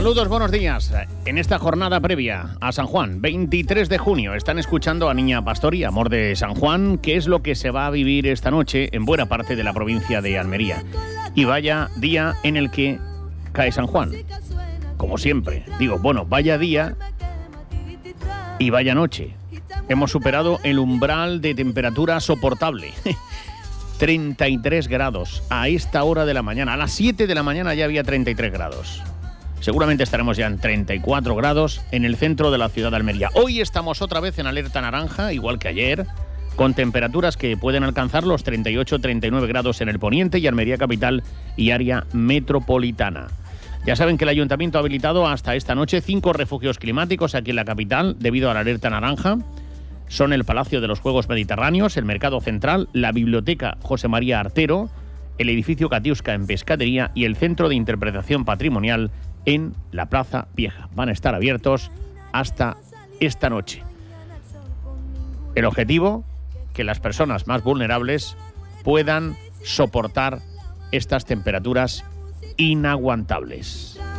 Saludos, buenos días. En esta jornada previa a San Juan, 23 de junio, están escuchando a Niña Pastori, Amor de San Juan, que es lo que se va a vivir esta noche en buena parte de la provincia de Almería. Y vaya día en el que cae San Juan. Como siempre, digo, bueno, vaya día y vaya noche. Hemos superado el umbral de temperatura soportable. 33 grados a esta hora de la mañana. A las 7 de la mañana ya había 33 grados. Seguramente estaremos ya en 34 grados en el centro de la ciudad de Almería. Hoy estamos otra vez en alerta naranja, igual que ayer, con temperaturas que pueden alcanzar los 38-39 grados en el poniente y Almería capital y área metropolitana. Ya saben que el ayuntamiento ha habilitado hasta esta noche 5 refugios climáticos aquí en la capital debido a la alerta naranja. Son el Palacio de los Juegos Mediterráneos, el Mercado Central, la Biblioteca José María Artero, el edificio Katiuska en Pescadería y el Centro de Interpretación Patrimonial en la Plaza Vieja. Van a estar abiertos hasta esta noche. El objetivo, que las personas más vulnerables puedan soportar estas temperaturas inaguantables.